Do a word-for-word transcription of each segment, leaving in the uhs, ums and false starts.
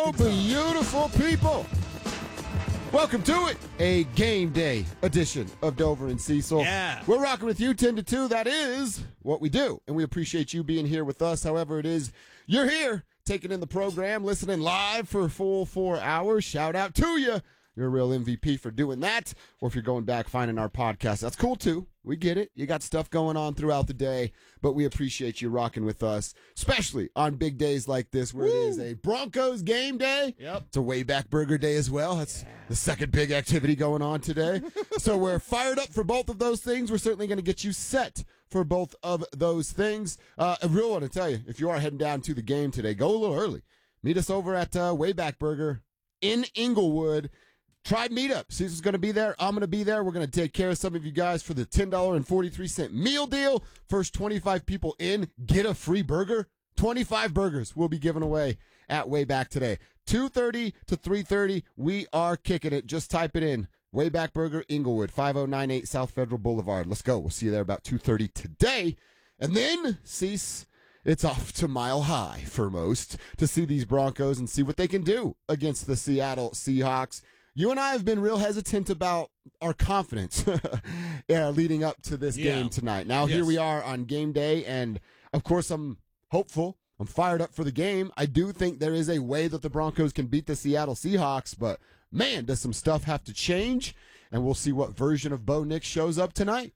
Hello, beautiful people. Welcome to it, a game day edition of Dover and Cecil. Yeah. We're rocking with you ten to two. That is what we do, and we appreciate you being here with us. However it is, you're here, taking in the program, listening live for a full four hours. Shout out to you. You're a real M V P for doing that. Or if you're going back, finding our podcast, that's cool too. We get it. You got stuff going on throughout the day, but we appreciate you rocking with us, especially on big days like this where Woo. It is a Broncos game day. Yep. It's a way back burger day as well. That's yeah. the second big activity going on today. So we're fired up for both of those things. We're certainly going to get you set for both of those things. Uh, I really want to tell you, if you are heading down to the game today, go a little early. Meet us over at uh, Wayback Burger in Inglewood. Tribe Meetup. Caesar's going to be there. I'm going to be there. We're going to take care of some of you guys for the ten dollars and forty-three cents meal deal. First twenty-five people in, get a free burger. twenty-five burgers will be given away at Wayback today. two thirty to three thirty, we are kicking it. Just type it in. Wayback Burger, Inglewood, five oh nine eight South Federal Boulevard. Let's go. We'll see you there about two thirty today. And then, Cease, it's off to Mile High for most to see these Broncos and see what they can do against the Seattle Seahawks. You and I have been real hesitant about our confidence yeah, leading up to this yeah. game tonight. Now, yes. here we are on game day, and, of course, I'm hopeful. I'm fired up for the game. I do think there is a way that the Broncos can beat the Seattle Seahawks, but, man, does some stuff have to change? And we'll see what version of Bo Nix shows up tonight.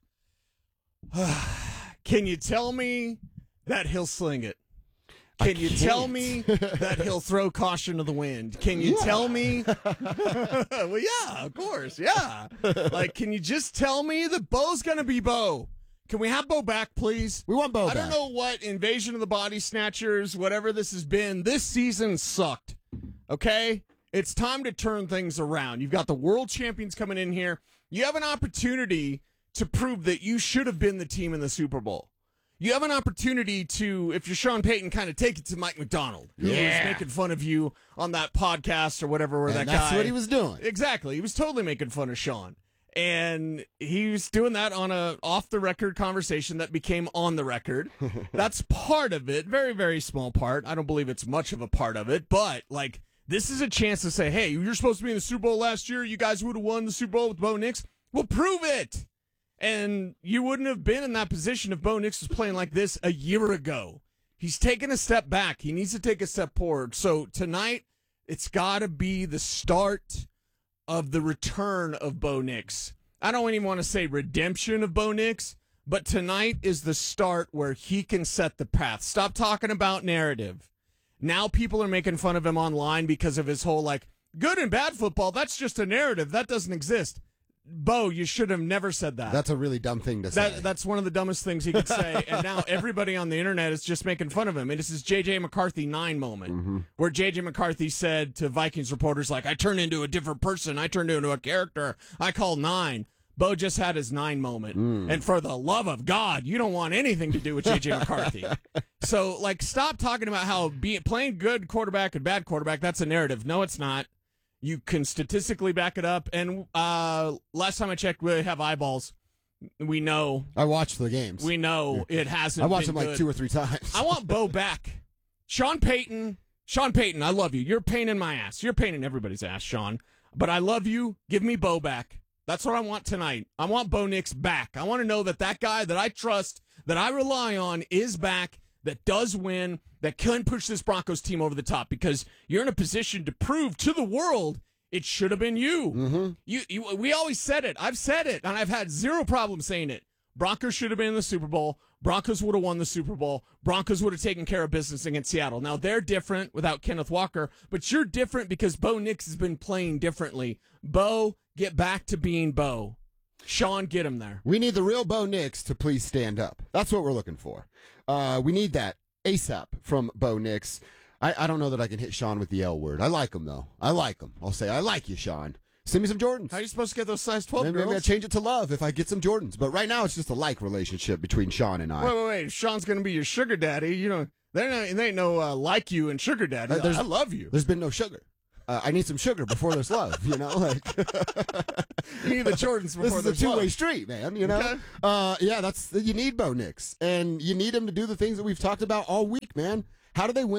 Can you tell me that he'll sling it? Can you tell me that he'll throw caution to the wind? Can you yeah. tell me? Well, yeah, of course, yeah. Like, can you just tell me that Bo's going to be Bo? Can we have Bo back, please? We want Bo I back. don't know what Invasion of the Body Snatchers, whatever this has been, this season sucked, okay? It's time to turn things around. You've got the world champions coming in here. You have an opportunity to prove that you should have been the team in the Super Bowl. You have an opportunity to, if you're Sean Payton, kind of take it to Mike McDonald, who yeah. was making fun of you on that podcast or whatever. Where and that that's guy, what he was doing. Exactly, he was totally making fun of Sean, and he was doing that on a off the record conversation that became on the record. That's part of it, very very small part. I don't believe it's much of a part of it, but like this is a chance to say, hey, you're supposed to be in the Super Bowl last year. You guys would have won the Super Bowl with Bo Nix. Well, prove it. And you wouldn't have been in that position if Bo Nix was playing like this a year ago. He's taken a step back. He needs to take a step forward. So tonight, it's got to be the start of the return of Bo Nix. I don't even want to say redemption of Bo Nix, but tonight is the start where he can set the path. Stop talking about narrative. Now people are making fun of him online because of his whole, like, good and bad football. That's just a narrative. That doesn't exist. Bo, you should have never said that. That's a really dumb thing to that, say. That's one of the dumbest things he could say, and now everybody on the internet is just making fun of him. And this is J J McCarthy nine moment, mm-hmm. where J J McCarthy said to Vikings reporters, like, I turned into a different person. I turned into a character. I called nine. Bo just had his nine moment. Mm. And for the love of God, you don't want anything to do with J J McCarthy. So, like, stop talking about how be, playing good quarterback and bad quarterback, that's a narrative. No, it's not. You can statistically back it up. And uh, last time I checked, we have eyeballs. We know. I watched the games. We know it hasn't I watched been them like good. two or three times. I want Bo back. Sean Payton. Sean Payton, I love you. You're a pain in my ass. You're a pain in everybody's ass, Sean. But I love you. Give me Bo back. That's what I want tonight. I want Bo Nix back. I want to know that that guy that I trust, that I rely on, is back, that does win, that can push this Broncos team over the top, because you're in a position to prove to the world it should have been you. Mm-hmm. You, you. We always said it. I've said it, and I've had zero problem saying it. Broncos should have been in the Super Bowl. Broncos would have won the Super Bowl. Broncos would have taken care of business against Seattle. Now, they're different without Kenneth Walker, but you're different because Bo Nix has been playing differently. Bo, get back to being Bo. Sean, get him there. We need the real Bo Nix to please stand up. That's what we're looking for. Uh, we need that ASAP from Bo Nix. I, I don't know that I can hit Sean with the L word. I like him, though. I like him. I'll say, I like you, Sean. Send me some Jordans. How are you supposed to get those size twelve maybe, girls? Maybe I change it to love if I get some Jordans. But right now, it's just a like relationship between Sean and I. Wait, wait, wait. If Sean's going to be your sugar daddy, you know, there ain't no uh, like you and sugar daddy. Uh, I love you. There's been no sugar. Uh, I need some sugar before there's love, you know? Like, you need the Jordans before there's love. This is a two-way street, man, you know? Okay. Uh, yeah, that's you need Bo Nix. And you need him to do the things that we've talked about all week, man. How do they win?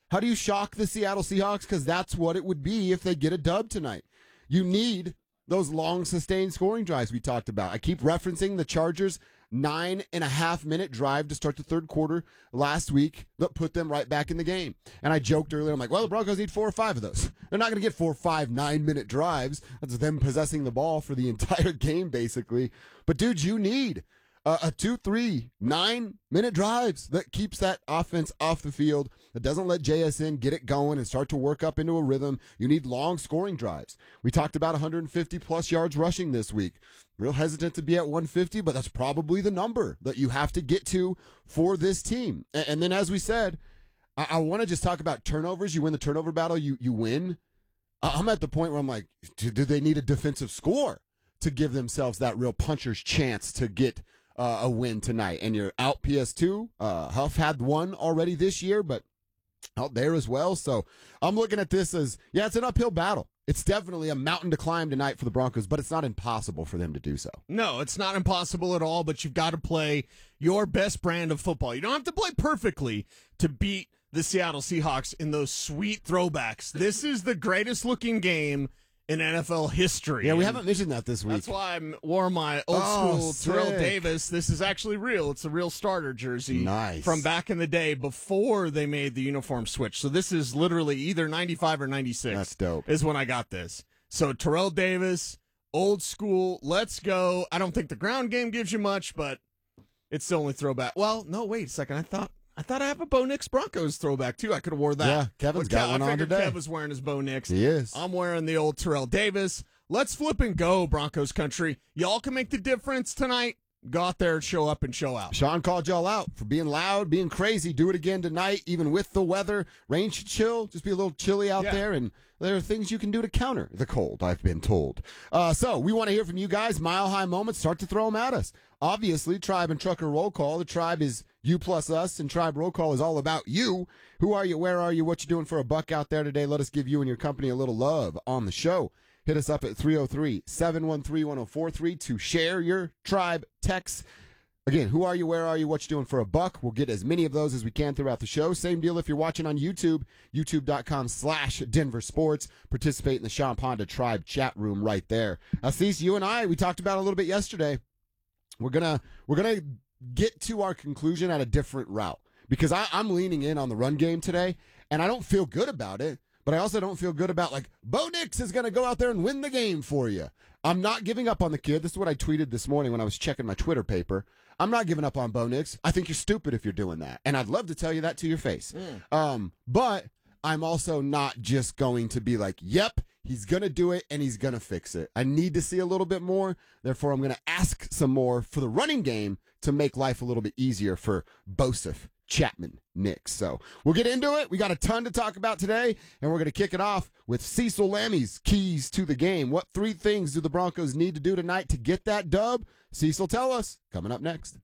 How do you shock the Seattle Seahawks? Because that's what it would be if they get a dub tonight. You need those long, sustained scoring drives we talked about. I keep referencing the Chargers' nine and a half minute drive to start the third quarter last week that put them right back in the game. And I joked earlier, I'm like, well, the Broncos need four or five of those. They're not going to get four, five, nine minute drives. That's them possessing the ball for the entire game, basically. But, dude, you need uh, a two, three, nine minute drives that keeps that offense off the field, that doesn't let J S N get it going and start to work up into a rhythm. You need long scoring drives. We talked about one hundred fifty plus yards rushing this week. Real hesitant to be at one fifty, but that's probably the number that you have to get to for this team. And, and then, as we said, I, I want to just talk about turnovers. You win the turnover battle, you you win. I'm at the point where I'm like, do, do they need a defensive score to give themselves that real puncher's chance to get uh, a win tonight? And you're out P S two. Uh, Huff had one already this year, but out there as well. So I'm looking at this as, yeah, it's an uphill battle. It's definitely a mountain to climb tonight for the Broncos, but it's not impossible for them to do so. No, it's not impossible at all, but you've got to play your best brand of football. You don't have to play perfectly to beat the Seattle Seahawks in those sweet throwbacks. This is the greatest looking game in N F L history. Yeah, we haven't mentioned that this week. That's why I wore my old Oh, school Terrell sick. Davis. This is actually real. It's a real starter jersey Nice. from back in the day before they made the uniform switch. So this is literally either ninety-five or ninety-six. That's dope. Is when I got this. So Terrell Davis, old school, let's go. I don't think the ground game gives you much, but it's the only throwback. Well, no, wait a second. I thought I thought I have a Bo Nix Broncos throwback too. I could have wore that. Yeah, Kevin's got Kev- one I on figured today. Kev was wearing his Bo Nix. He is. I'm wearing the old Terrell Davis. Let's flip and go, Broncos country. Y'all can make the difference tonight. Go out there and show up and show out. Sean called y'all out for being loud, being crazy. Do it again tonight, even with the weather. Rain should chill, just be a little chilly out Yeah. there, and there are things you can do to counter the cold, I've been told. Uh, so we want to hear from you guys. Mile high moments, start to throw them at us. Obviously, Tribe and Trucker Roll Call. The Tribe is you plus us, and Tribe Roll Call is all about you. Who are you? Where are you? What you doing for a buck out there today? Let us give you and your company a little love on the show. Hit us up at three oh three, seven one three, one oh four three to share your Tribe text. Again, who are you? Where are you? What you doing for a buck? We'll get as many of those as we can throughout the show. Same deal if you're watching on YouTube, youtube.com slash Denver Sports. Participate in the Sean Ponda Tribe chat room right there. Assis, you and I, we talked about it a little bit yesterday. We're gonna we're gonna get to our conclusion at a different route because I, I'm leaning in on the run game today, and I don't feel good about it. But I also don't feel good about, like, Bo Nix is going to go out there and win the game for you. I'm not giving up on the kid. This is what I tweeted this morning when I was checking my Twitter paper. I'm not giving up on Bo Nix. I think you're stupid if you're doing that. And I'd love to tell you that to your face. Mm. Um, but I'm also not just going to be like, yep, he's going to do it and he's going to fix it. I need to see a little bit more. Therefore, I'm going to ask some more for the running game to make life a little bit easier for Bosef Chapman Nix. So we'll get into it. We got a ton to talk about today, and we're going to kick it off with Cecil Lammy's keys to the game. What three things do the Broncos need to do tonight to get that dub? Cecil, tell us. Coming up next.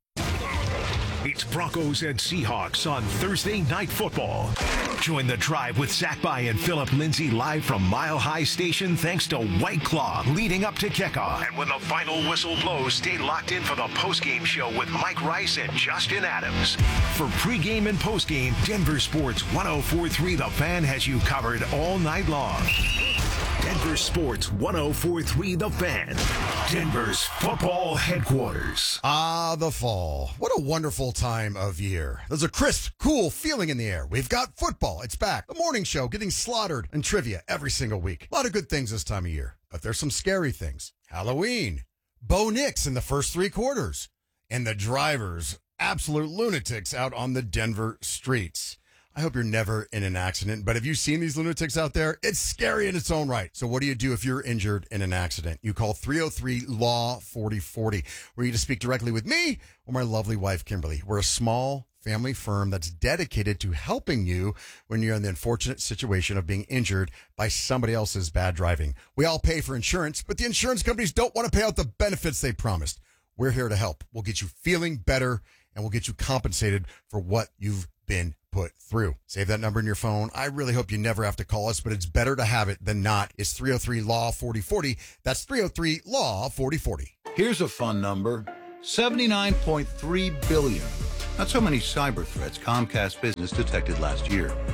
It's Broncos and Seahawks on Thursday Night Football. Join the Tribe with Zach By and Philip Lindsay live from Mile High Station thanks to White Claw leading up to kickoff. And when the final whistle blows, stay locked in for the postgame show with Mike Rice and Justin Adams. For pregame and postgame, Denver Sports one oh four point three The Fan has you covered all night long. Denver Sports one oh four point three The Fan, Denver's football headquarters. Ah, the fall. What a wonderful time of year. There's a crisp, cool feeling in the air. We've got football. It's back. The morning show getting slaughtered and trivia every single week. A lot of good things this time of year, but there's some scary things. Halloween. Bo Nix in the first three quarters. And the drivers, absolute lunatics out on the Denver streets. I hope you're never in an accident, but have you seen these lunatics out there? It's scary in its own right. So what do you do if you're injured in an accident? You call three oh three law forty forty. We're here to speak directly with me or my lovely wife, Kimberly. We're a small family firm that's dedicated to helping you when you're in the unfortunate situation of being injured by somebody else's bad driving. We all pay for insurance, but the insurance companies don't want to pay out the benefits they promised. We're here to help. We'll get you feeling better, and we'll get you compensated for what you've been put through. Save that number in your phone. I really hope you never have to call us, but it's better to have it than not. It's three oh three law forty forty. That's three oh three law forty forty. Here's a fun number, seventy-nine point three billion. That's how many cyber threats Comcast Business detected last year.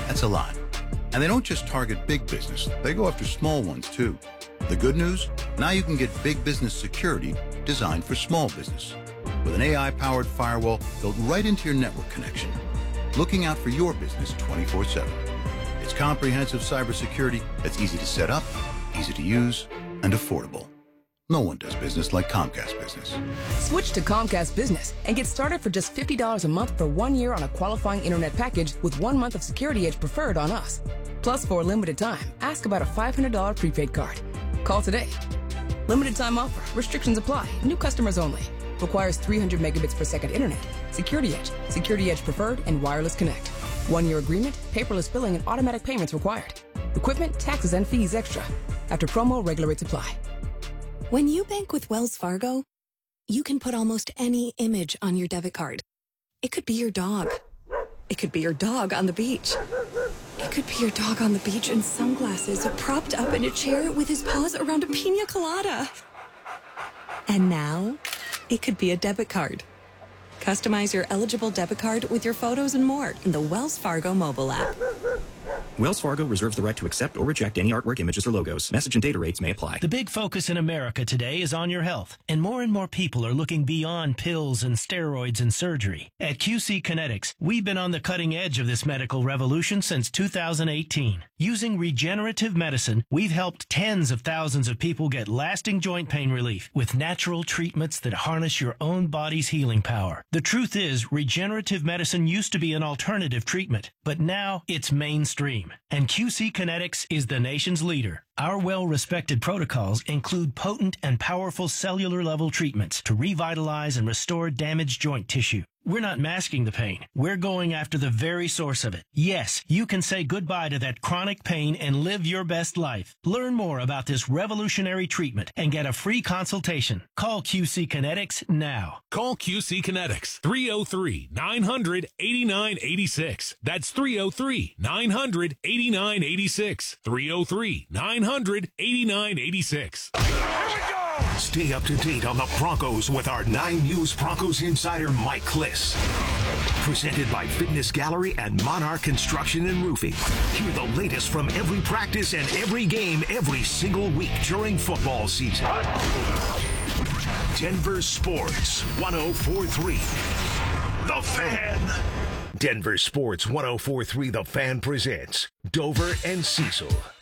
That's a lot. And they don't just target big business. They go after small ones, too. The good news? Now you can get big business security designed for small business. With an A I-powered firewall built right into your network connection. Looking out for your business twenty-four seven. It's comprehensive cybersecurity that's easy to set up, easy to use, and affordable. No one does business like Comcast Business. Switch to Comcast Business and get started for just fifty dollars a month for one year on a qualifying internet package with one month of Security Edge preferred on us. Plus, for a limited time, ask about a five hundred dollars prepaid card. Call today. Limited time offer. Restrictions apply. New customers only. Requires three hundred megabits per second internet. Security Edge, Security Edge preferred, and wireless connect. One-year agreement, paperless billing, and automatic payments required. Equipment, taxes, and fees extra. After promo, regular rates apply. When you bank with Wells Fargo, you can put almost any image on your debit card. It could be your dog. It could be your dog on the beach. It could be your dog on the beach in sunglasses, propped up in a chair with his paws around a pina colada. And now, it could be a debit card. Customize your eligible debit card with your photos and more in the Wells Fargo mobile app. Wells Fargo reserves the right to accept or reject any artwork, images, or logos. Message and data rates may apply. The big focus in America today is on your health, and more and more people are looking beyond pills and steroids and surgery. At Q C Kinetics, we've been on the cutting edge of this medical revolution since two thousand eighteen. Using regenerative medicine, we've helped tens of thousands of people get lasting joint pain relief with natural treatments that harness your own body's healing power. The truth is, regenerative medicine used to be an alternative treatment, but now it's mainstream. And Q C Kinetics is the nation's leader. Our well-respected protocols include potent and powerful cellular-level treatments to revitalize and restore damaged joint tissue. We're not masking the pain. We're going after the very source of it. Yes, you can say goodbye to that chronic pain and live your best life. Learn more about this revolutionary treatment and get a free consultation. Call Q C Kinetics now. Call Q C Kinetics, three oh three, nine hundred, eighty-nine eighty-six. That's three oh three, nine hundred, eighty-nine eighty-six. three oh three, nine hundred, eighty-nine eighty-six. Stay up to date on the Broncos with our nine News Broncos insider Mike Kliss. Presented by Fitness Gallery and Monarch Construction and Roofing. Hear the latest from every practice and every game every single week during football season. Denver Sports one oh four point three. The Fan. Denver Sports one oh four point three The Fan presents Dover and Cecil.